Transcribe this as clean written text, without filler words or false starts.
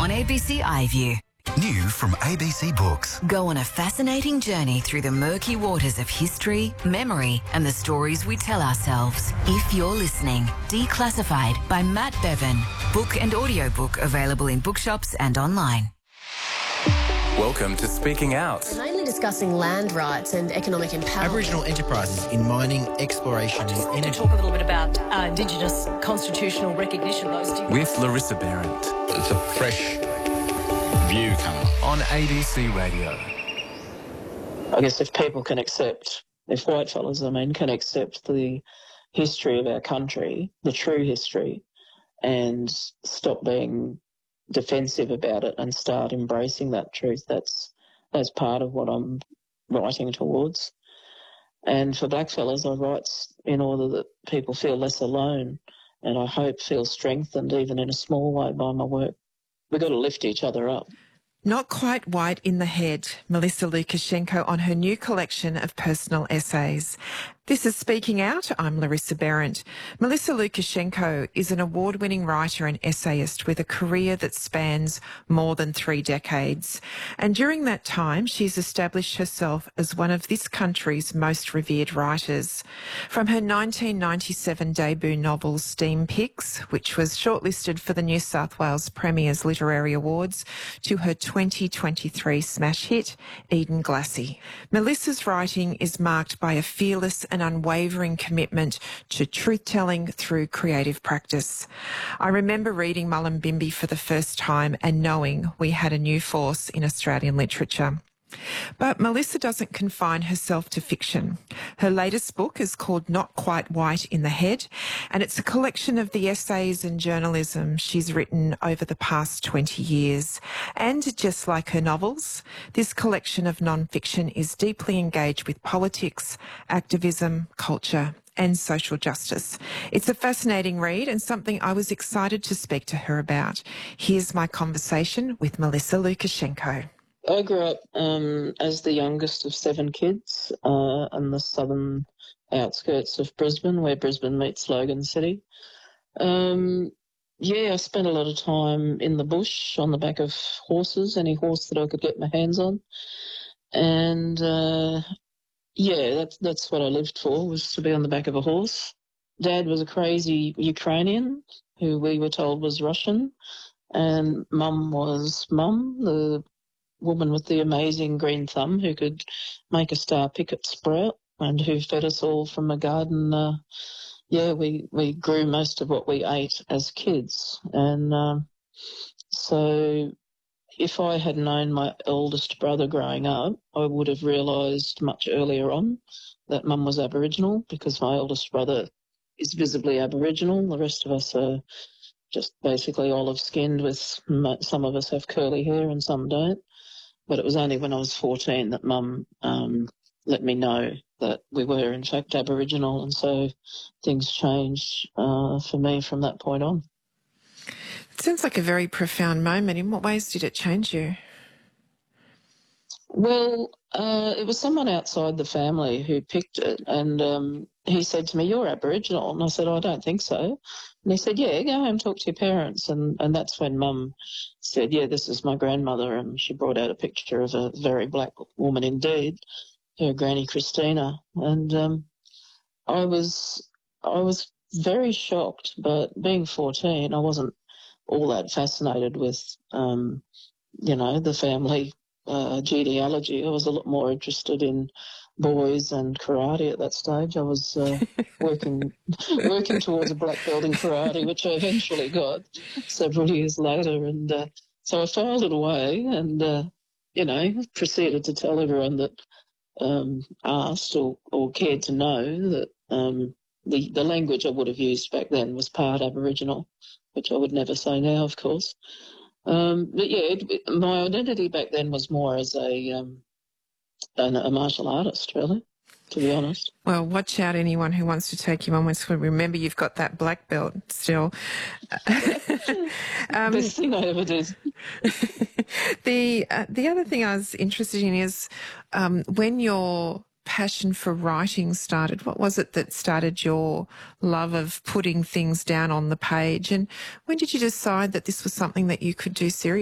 on ABC iView. New from ABC Books. Go on a fascinating journey through the murky waters of history, memory, and the stories we tell ourselves. If You're Listening, Declassified by Matt Bevan. Book and audiobook available in bookshops and online. Welcome to Speaking Out. We're mainly discussing land rights and economic empowerment. Aboriginal enterprises in mining, exploration and energy. To talk a little bit about Indigenous constitutional recognition. With Larissa Behrendt. It's a fresh view coming on ABC Radio. I guess if people can accept, if whitefellas, can accept the history of our country, the true history, and stop being defensive about it and start embracing that truth, that's part of what I'm writing towards. And for blackfellas, I write in order that people feel less alone and I hope feel strengthened even in a small way by my work. We've got to lift each other up. Not Quite White in the Head, Melissa Lukashenko on her new collection of personal essays. This is Speaking Out. I'm Larissa Behrendt. Melissa Lukashenko is an award-winning writer and essayist with a career that spans more than 3 decades. And during that time, she's established herself as one of this country's most revered writers. From her 1997 debut novel Steam Pics, which was shortlisted for the New South Wales Premier's Literary Awards, to her 2023 smash hit, Eden Glassy. Melissa's writing is marked by a fearless and unwavering commitment to truth-telling through creative practice. I remember reading Mullumbimby for the first time and knowing we had a new force in Australian literature. But Melissa doesn't confine herself to fiction. Her latest book is called Not Quite White in the Head, and it's a collection of the essays and journalism she's written over the past 20 years. And just like her novels, this collection of non-fiction is deeply engaged with politics, activism, culture and social justice. It's a fascinating read and something I was excited to speak to her about. Here's my conversation with Melissa Lukashenko. I grew up as the youngest of 7 kids in the southern outskirts of Brisbane, where Brisbane meets Logan City. I spent a lot of time in the bush on the back of horses, any horse that I could get my hands on. And, that's what I lived for, was to be on the back of a horse. Dad was a crazy Ukrainian who we were told was Russian, and Mum was Mum, the woman with the amazing green thumb who could make a star picket sprout and who fed us all from a garden. We grew most of what we ate as kids. And so if I had known my eldest brother growing up, I would have realised much earlier on that Mum was Aboriginal, because my eldest brother is visibly Aboriginal. The rest of us are just basically olive-skinned, with some of us have curly hair and some don't. But it was only when I was 14 that Mum let me know that we were in fact Aboriginal, and so things changed for me from that point on. It sounds like a very profound moment. In what ways did it change you? Well, it was someone outside the family who picked it, and he said to me, "You're Aboriginal." And I said, "I don't think so." And he said, "Yeah, go home and talk to your parents." And that's when Mum said, "Yeah, this is my grandmother." And she brought out a picture of a very black woman indeed, her Granny Christina. And I was very shocked, but being 14, I wasn't all that fascinated with, the family genealogy. I was a lot more interested in boys and karate at that stage. I was working towards a black belt in karate, which I eventually got several years later. And so I filed it away and, proceeded to tell everyone that asked or cared to know that the language I would have used back then was part Aboriginal, which I would never say now, of course. My identity back then was more as a martial artist, really, to be honest. Well, watch out, anyone who wants to take you on with swim. Remember, you've got that black belt still. Best thing I ever did. The other thing I was interested in is when your passion for writing started, what was it that started your love of putting things down on the page? And when did you decide that this was something that you could do seriously?